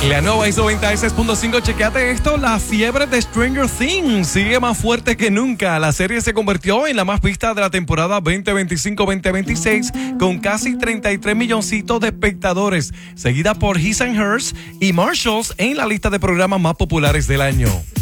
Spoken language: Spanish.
La nueva ISO 96.5, chequeate esto, la fiebre de Stranger Things sigue más fuerte que nunca. La serie se convirtió en la más vista de la temporada 2025-2026 con casi 33 milloncitos de espectadores, seguida por His and Hers y Marshalls en la lista de programas más populares del año.